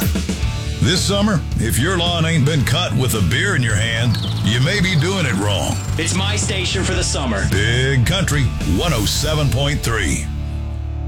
This summer, if your lawn ain't been cut with a beer in your hand, you may be doing it wrong. It's my station for the summer. Big Country 107.3.